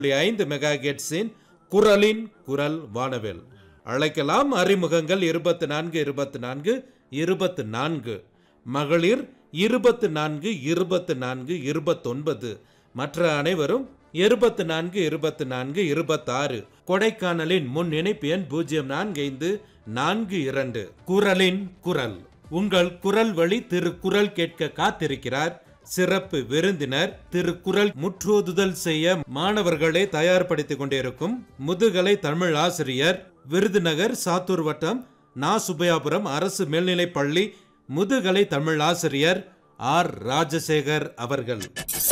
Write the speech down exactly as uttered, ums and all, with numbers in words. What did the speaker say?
ஐந்து மெகா ஹெர்ட்ஸின் குரலின் குரல் வானவில். அழைக்கலாம். அறிமுகங்கள் இருபத்தி நான்கு இருபத்தி நான்கு இருபத்தி நான்கு, மகளிர் இருபத்தி நான்கு இருபத்தி நான்கு இருபத்தொன்பது, மற்ற அனைவரும் இருபத்தி நான்கு இருபத்தி நான்கு இருபத்தாறு. கொடைக்கானலின் முன் இணைப்பு எண் பூஜ்ஜியம் நான்கு ஐந்து நான்கு இரண்டு. குரலின் குரல். உங்கள் குரல் வழி திருக்குறள் கேட்க காத்திருக்கிறார் சிறப்பு விருந்தினர். திருக்குறள் முற்றோதுதல் செய்ய மாணவர்களை தயார்படுத்திக் கொண்டிருக்கும் முதுகலை தமிழ் ஆசிரியர், விருதுநகர் சாத்தூர் வட்டம் நா சுப்பையாபுரம் அரசு மேல்நிலைப் பள்ளி முதுகலை தமிழ் ஆசிரியர் ஆர் ராஜசேகர் அவர்கள்.